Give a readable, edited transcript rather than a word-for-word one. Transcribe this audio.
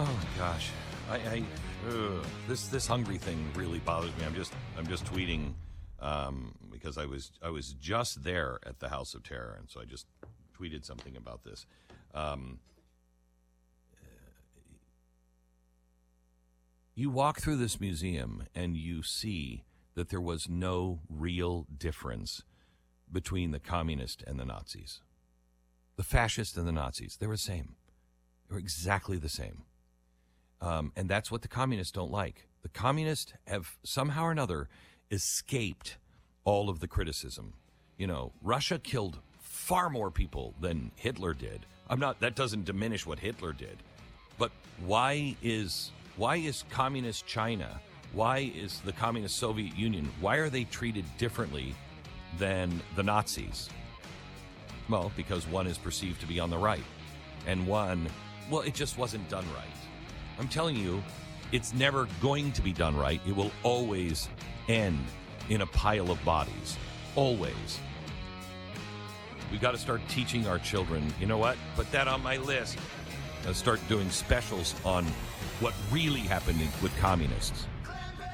Oh gosh, this hungry thing really bothers me. I'm just tweeting because I was just there at the House of Terror, and so I just tweeted something about this. You walk through this museum and you see that there was no real difference between the communists and the Nazis. The fascists and the Nazis, they were the same. They were exactly the same. And that's what the communists don't like. The communists have somehow or another escaped all of the criticism. You know, Russia killed far more people than Hitler did. That doesn't diminish what Hitler did. But why is communist China, why is the communist Soviet Union, why are they treated differently than the Nazis? Well, because one is perceived to be on the right, and one, well, it just wasn't done right. I'm telling you, it's never going to be done right. It will always end in a pile of bodies. Always. We've got to start teaching our children, you know what? Put that on my list. Start doing specials on what really happened with communists.